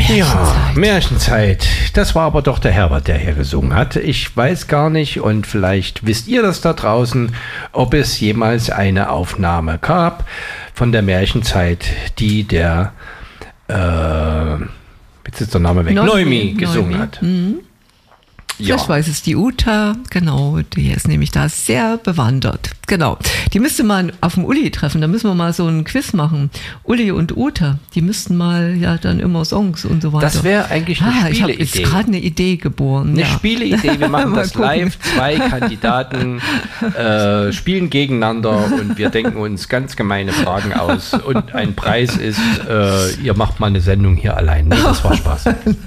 Ja, Märchenzeit. Das war aber doch der Herbert, der hier gesungen hat. Ich weiß gar nicht und vielleicht wisst ihr das da draußen, ob es jemals eine Aufnahme gab von der Märchenzeit, die der, jetzt ist der Name weg, Neumi gesungen hat. Mhm. Ja. Vielleicht weiß es die Uta, genau, die ist nämlich da sehr bewandert. Genau, die müsste man auf dem Uli treffen, da müssen wir mal so einen Quiz machen. Uli und Uta, die müssten mal ja dann immer Songs und so weiter. Das wäre eigentlich eine Spieleidee. Ich habe jetzt gerade eine Idee geboren. Eine Spieleidee, wir machen das live, 2 Kandidaten spielen gegeneinander und wir denken uns ganz gemeine Fragen aus und ein Preis ist, ihr macht mal eine Sendung hier allein. Nee, das war Spaß.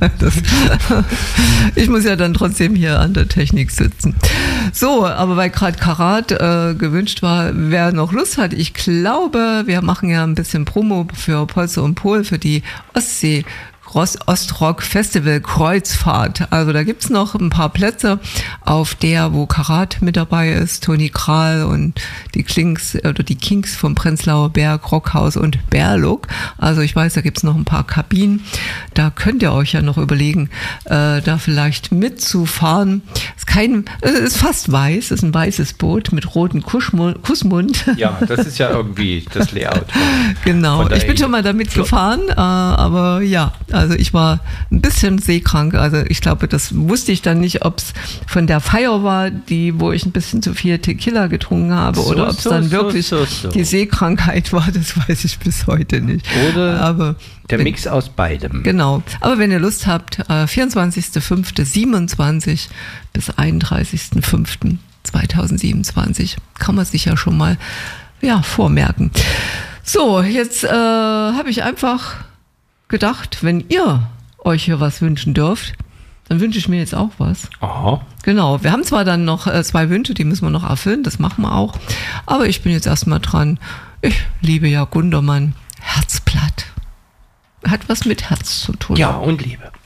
Ich muss ja dann trotzdem hier an der Technik sitzen. So, aber weil gerade Karat gewünscht war, wer noch Lust hat, ich glaube, wir machen ja ein bisschen Promo für Polster und Pol, für die Ostsee Ostrock Festival Kreuzfahrt. Also da gibt's noch ein paar Plätze auf der, wo Karat mit dabei ist, Toni Kral und die Kings vom Prenzlauer Berg, Rockhaus und Berluk. Also ich weiß, da gibt's noch ein paar Kabinen. Da könnt ihr euch ja noch überlegen, da vielleicht mitzufahren. Es ist fast weiß, es ist ein weißes Boot mit rotem Kussmund. Ja, das ist ja irgendwie das Layout. Genau, ich bin schon mal damit gefahren, aber ja, also ich war ein bisschen seekrank. Also ich glaube, das wusste ich dann nicht, ob es von der Feier war, wo ich ein bisschen zu viel Tequila getrunken habe, oder ob es dann wirklich die Seekrankheit war. Das weiß ich bis heute nicht. Oder aber der Mix aus beidem. Genau. Aber wenn ihr Lust habt, 24.05.27 bis 31.05.2027 kann man sich ja schon mal vormerken. So, jetzt habe ich einfach gedacht, wenn ihr euch hier was wünschen dürft, dann wünsche ich mir jetzt auch was. Aha. Genau, wir haben zwar dann noch 2 Wünsche, die müssen wir noch erfüllen, das machen wir auch, aber ich bin jetzt erstmal dran. Ich liebe ja Gundermann, Herzblatt. Hat was mit Herz zu tun. Ja, und Liebe.